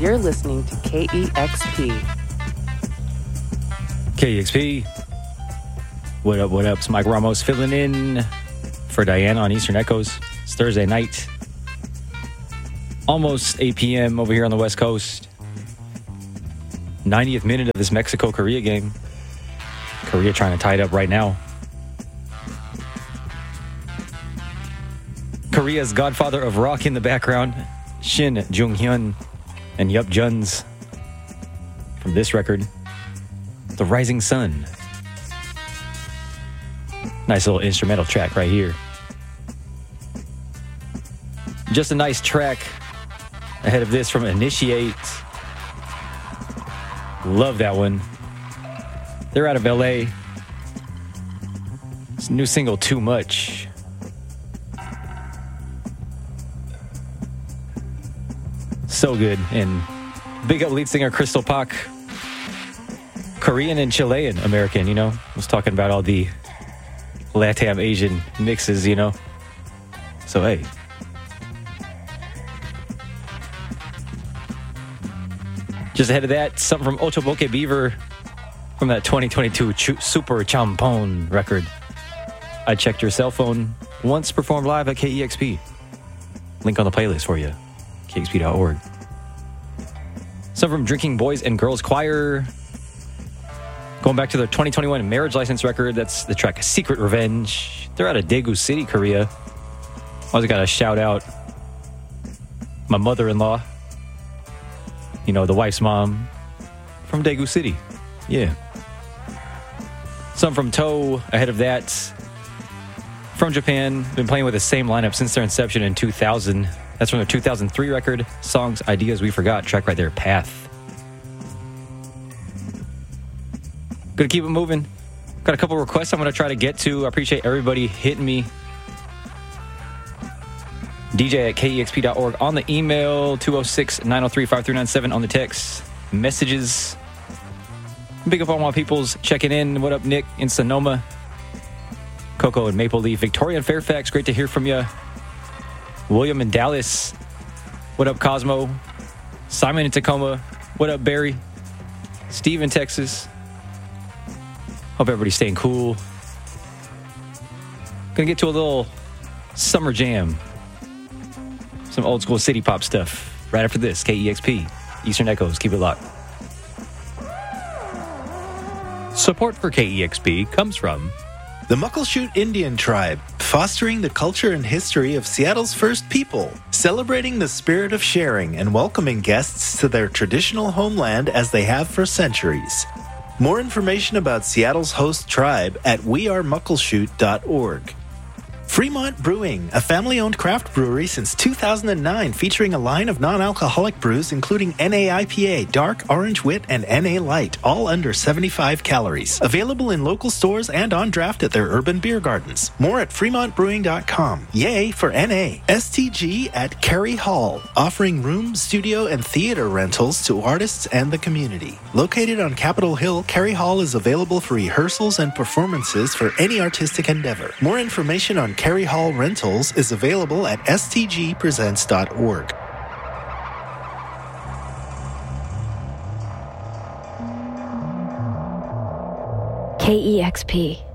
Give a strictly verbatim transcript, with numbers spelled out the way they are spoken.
You're listening to K E X P. K E X P. What up, what up? It's Mike Ramos filling in for Diana on Eastern Echoes. It's Thursday night. Almost eight p.m. over here on the West Coast. ninetieth minute of this Mexico-Korea game. Korea trying to tie it up right now. Korea's godfather of rock in the background, Shin Jung-hyun and Yup Juns. From this record, The Rising Sun. Nice little instrumental track right here. Just a nice track ahead of this from Initiate. Love that one. They're out of L A. It's a new single, Too Much. So good. And big up lead singer Crystal Pak. Korean and Chilean American, you know. I was talking about all the Latam Asian mixes, you know. So, hey. Just ahead of that, something from Otoboke Beaver from that twenty twenty-two Ch- Super Champon record. I checked your cell phone once, performed live at K E X P. Link on the playlist for you, K X P dot org. Some from Drinking Boys and Girls Choir. Going back to their twenty twenty-one Marriage License record, that's the track Secret Revenge. They're out of Daegu City, Korea. Also got to shout out my mother-in-law. You know, the wife's mom from Daegu City. Yeah. Some from Toe ahead of that. From Japan, been playing with the same lineup since their inception in two thousand. That's from their two thousand three record, Songs, Ideas We Forgot, track right there, Path. Gonna keep it moving. Got a couple requests I'm gonna try to get to. I appreciate everybody hitting me. D J at K E X P dot org on the email, two oh six, nine oh three, five three nine seven on the text. Messages. Big up on my peoples checking in. What up, Nick in Sonoma? Coco and Maple Leaf. Victoria and Fairfax, great to hear from you. William in Dallas. What up, Cosmo? Simon in Tacoma. What up, Barry? Steve in Texas. Hope everybody's staying cool. Gonna get to a little summer jam. Some old school city pop stuff. Right after this, K E X P, Eastern Echoes. Keep it locked. Support for K E X P comes from the Muckleshoot Indian Tribe, fostering the culture and history of Seattle's first people, celebrating the spirit of sharing and welcoming guests to their traditional homeland as they have for centuries. More information about Seattle's host tribe at we are muckleshoot dot org. Fremont Brewing, a family-owned craft brewery since two thousand nine, featuring a line of non-alcoholic brews including N A I P A, Dark, Orange Wit, and N A Light, all under seventy-five calories. Available in local stores and on draft at their urban beer gardens. More at fremont brewing dot com. Yay for N A. S T G at Carey Hall, offering room, studio, and theater rentals to artists and the community. Located on Capitol Hill, Carey Hall is available for rehearsals and performances for any artistic endeavor. More information on Carey Hall Rentals is available at s t g presents dot org. K E X P.